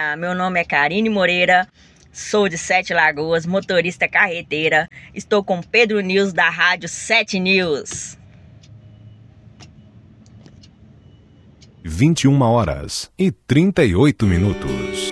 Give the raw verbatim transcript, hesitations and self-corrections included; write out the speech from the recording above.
Meu nome é Karine Moreira, sou de Sete Lagoas, motorista carreteira. Estou com Pedro News da rádio Sete News. vinte e uma horas e trinta e oito minutos.